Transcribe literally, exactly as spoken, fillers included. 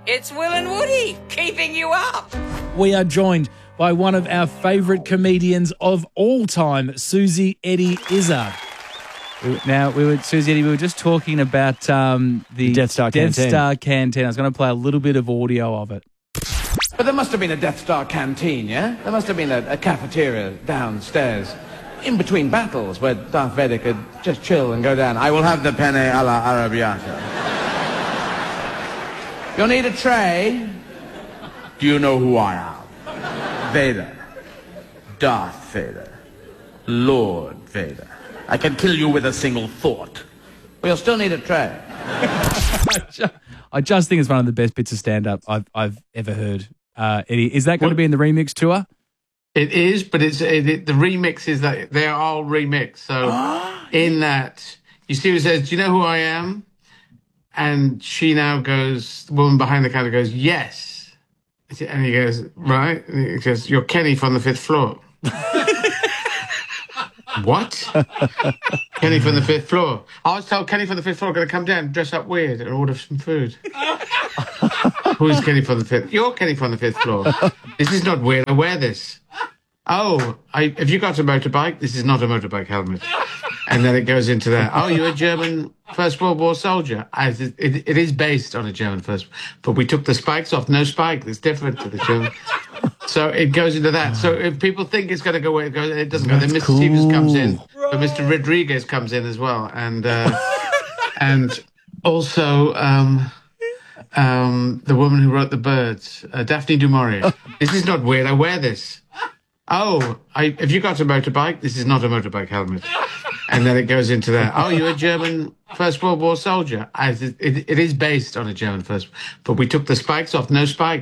It's Will and Woody, keeping you up. We are joined by one of our favourite comedians of all time, Susie Eddie Izzard. Now, we were Susie Eddie, we were just talking about um, the, the Death Star Death Canteen. Star Canteen. I was going to play a little bit of audio of it. But there must have been a Death Star canteen, yeah? There must have been a, a cafeteria downstairs, in between battles, where Darth Vader could just chill and go down. I will have the penne alla arrabbiata. You'll need a tray. Do you know who I am? Vader. Darth Vader. Lord Vader. I can kill you with a single thought. But you'll still need a tray. I just think it's one of the best bits of stand-up I've, I've ever heard. Uh, Eddie, is that going to be in the remix tour? It is, but it's it, it, the remix is that they're all remixed. So in that, you see, it says, "Do you know who I am?" And she now goes, the woman behind the counter goes, "Yes," and he goes, "Right," and he goes, "You're Kenny from the fifth floor." What? Kenny from the fifth floor. I was told Kenny from the fifth floor going to come down, dress up weird, and order some food. Who's Kenny from the fifth? You're Kenny from the fifth floor. This is not weird. I wear this. Oh, I, have you got a motorbike? This is not a motorbike helmet. And then it goes into that. Oh, you're a German First World War soldier. I, it, it is based on a German First, but we took the spikes off. No spike. It's different to the German. So it goes into that. So if people think it's going to go where it goes, it doesn't go. Then Mister Cool. Stevens comes in, but Mister Rodriguez comes in as well, and uh, and also um, um, the woman who wrote The Birds, uh, Daphne du Maurier. This is not weird. I wear this. Oh, I, have you got a motorbike? This is not a motorbike helmet. And then it goes into that. Oh, you're a German First World War soldier. I, it, it is based on a German First, but we took the spikes off. No spike.